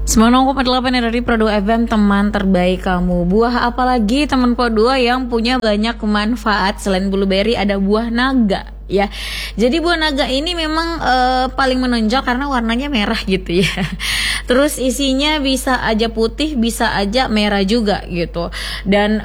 96,8 dari Pro 2 FM, teman terbaik kamu. Buah apalagi teman Pro 2 yang punya banyak manfaat selain blueberry, ada buah naga ya. Jadi buah naga ini memang paling menonjol karena warnanya merah gitu ya. Terus isinya bisa aja putih, bisa aja merah juga gitu. Dan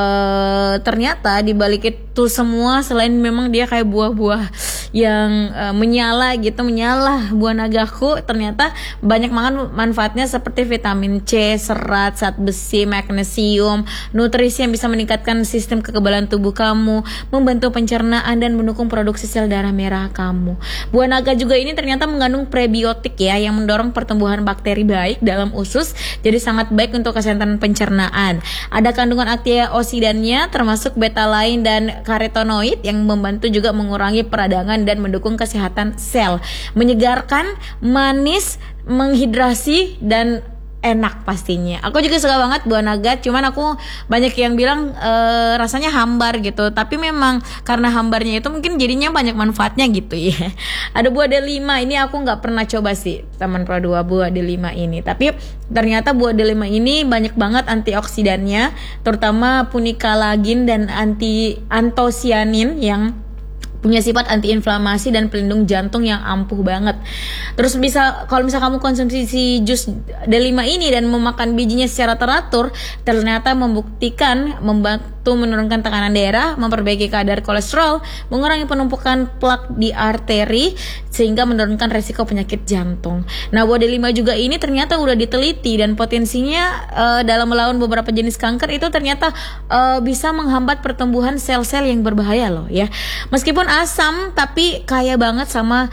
ternyata dibalik itu semua, selain memang dia kayak buah-buah yang menyala gitu, menyala buah nagaku, ternyata banyak banget manfaatnya seperti vitamin C, serat, zat besi, magnesium, nutrisi yang bisa meningkatkan sistem kekebalan tubuh kamu, membantu pencernaan dan mendukung produksi sel darah merah kamu. Buah naga juga ini ternyata mengandung prebiotik ya, yang mendorong pertumbuhan bakteri baik dalam usus, jadi sangat baik untuk kesehatan pencernaan. Ada kandungan antioksidannya termasuk betalain dan karotenoid yang membantu juga mengurangi peradangan dan mendukung kesehatan sel, menyegarkan, manis, menghidrasi, dan enak pastinya. Aku juga suka banget buah naga, cuman aku banyak yang bilang rasanya hambar gitu. Tapi memang karena hambarnya itu mungkin jadinya banyak manfaatnya gitu ya. Ada buah D5, ini aku nggak pernah coba sih teman Pro 2 buah D5 ini. Tapi ternyata buah D5 ini banyak banget antioksidannya, terutama punikalagin dan antosianin yang punya sifat antiinflamasi dan pelindung jantung yang ampuh banget. Terus bisa, kalau misal kamu konsumsi si jus D5 ini dan memakan bijinya secara teratur, ternyata membuktikan membantu menurunkan tekanan darah, memperbaiki kadar kolesterol, mengurangi penumpukan plak di arteri, sehingga menurunkan resiko penyakit jantung. Nah, buah D5 juga ini ternyata udah diteliti dan potensinya dalam melawan beberapa jenis kanker itu ternyata bisa menghambat pertumbuhan sel-sel yang berbahaya loh ya. Meskipun asam tapi kaya banget sama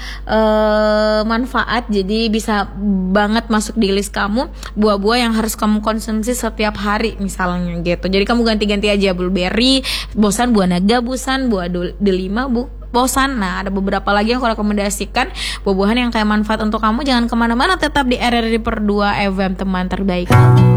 manfaat, jadi bisa banget masuk di list kamu buah-buah yang harus kamu konsumsi setiap hari misalnya gitu. Jadi kamu ganti-ganti aja, blueberry bosan, buah naga bosan, buah D5 bosan. Nah, ada beberapa lagi yang aku rekomendasikan buah-buahan yang kayak manfaat untuk kamu. Jangan kemana-mana, tetap di RRI Per 2 FM, teman terbaik.